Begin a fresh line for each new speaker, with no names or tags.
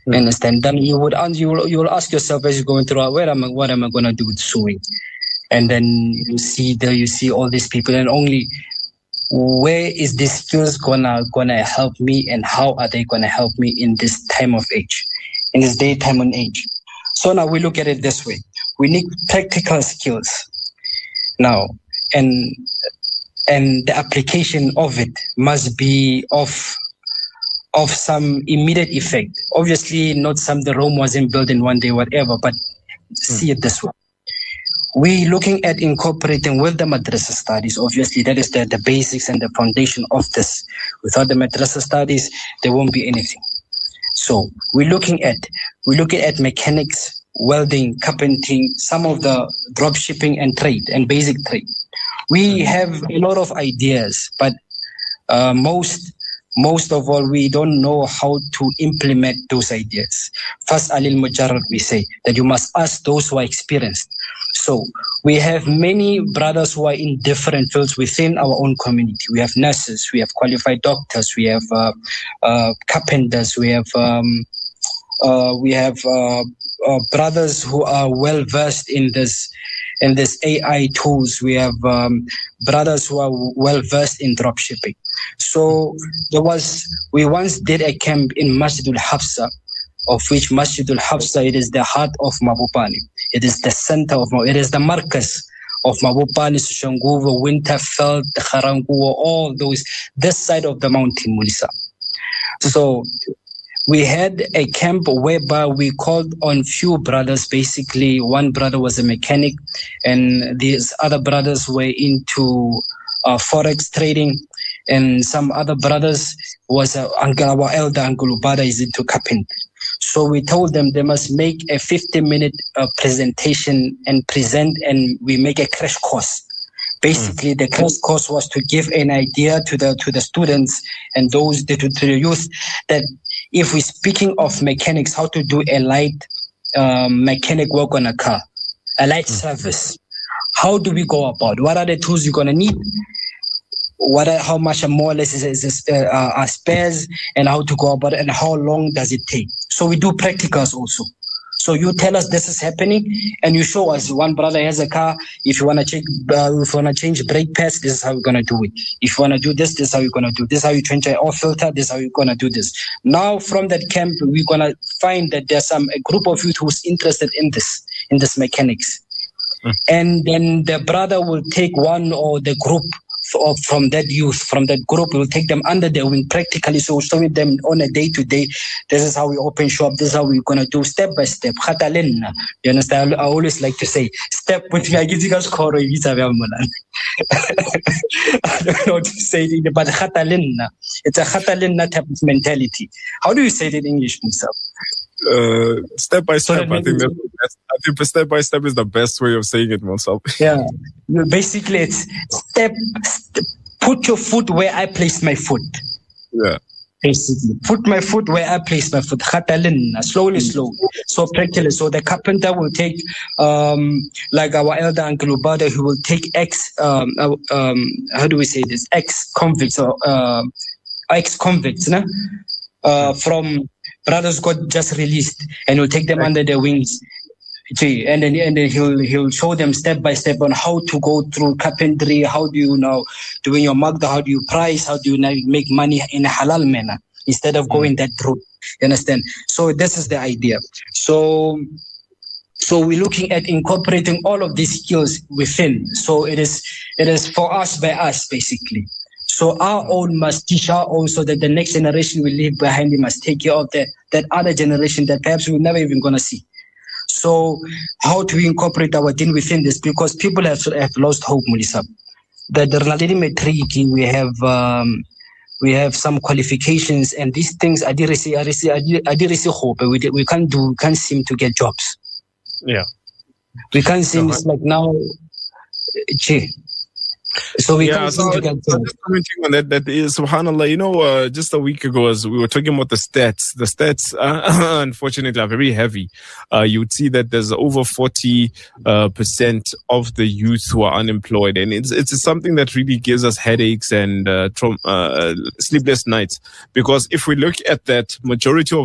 You understand? Then you will ask yourself as you're going through, what am I going to do with sewing? And then you see all these people, and only where is this skills gonna help me, and how are they gonna help me in this time of age, in this daytime and age? So now we look at it this way: we need practical skills now, and the application of it must be of some immediate effect. Obviously, not the Rome wasn't built in one day, whatever. But see it this way: we're looking at incorporating with the madrasa studies. Obviously, that is the basics and the foundation of this. Without the madrasa studies, there won't be anything. So we're looking at mechanics, welding, carpenting, some of the drop shipping and trade and basic trade. We have a lot of ideas, but most of all, we don't know how to implement those ideas. First, Alil Mujarrad, we say that you must ask those who are experienced. So we have many brothers who are in different fields within our own community. We have nurses, we have qualified doctors, we have carpenters, we have brothers who are well versed in this AI tools. We have brothers who are well versed in drop shipping. So we once did a camp in Masjidul Hafsa, of which Masjidul Hafsa, it is the heart of Mabopane. It is the center of it is the marcus of Mabopane, Soshanguve, Winterfeld, Garankuwa, all those, this side of the mountain, Mulisa. So we had a camp whereby we called on few brothers. Basically, one brother was a mechanic, and these other brothers were into forex trading, and some other brothers was our elder Uncle Ubada is into carpentry. So we told them they must make a 50-minute presentation and present, and we make a crash course. Basically, the crash course was to give an idea to the students and those to the youth that if we're speaking of mechanics, how to do a light mechanic work on a car, a light service. How do we go about? What are the tools you're gonna need? How much more or less are spares, and how to go about it, and how long does it take? So we do practicals also. So you tell us this is happening, and you show us. One brother has a car. If you want to change brake pads, this is how we're gonna do it. If you want to do this, this is how you're gonna do. This is how you change an oil filter. This is how you're gonna do this. Now from that camp, we're gonna find that there's a group of youth who's interested in this mechanics, and then the brother will take one, or the group from that youth, from that group, we'll take them under their wing practically. So showing them on a day-to-day, this is how we open shop, this is how we're going to do step by step. You understand? I always like to say, step with me. I don't know how to say it, but it's a khatalina type of mentality. How do you say it in English, Musa?
Step by step. I think step by step is the best way of saying it, myself.
Yeah, basically it's step. Put your foot where I place my foot.
Yeah.
Basically, put my foot where I place my foot. Slowly. So practically. So the carpenter will take, like our elder Uncle Ubada, who will take how do we say this? Ex-convicts or ex-convicts, from brothers got just released, and he'll take them under their wings. And then he'll show them step by step on how to go through carpentry. How do you now doing your magda? How do you price? How do you now make money in a halal manner instead of going that route? You understand? So this is the idea. So we're looking at incorporating all of these skills within. So it is for us by us, basically. So our own must teach our own, so that the next generation we leave behind, we must take care of that other generation that perhaps we're never even gonna see. So how do we incorporate our deen within this? Because people have lost hope, Mulisa. The Ronaldini Metric, we have some qualifications, and these things I did receive hope, but we can't seem to get jobs.
Yeah.
We can't seem, it's like now, so we can't seem to get jobs.
Just commenting on that is, subhanAllah, just a week ago, as we were talking about the stats unfortunately are very heavy. You would see that there's over 40% of the youth who are unemployed, and it's something that really gives us headaches and sleepless nights, because if we look at that, majority of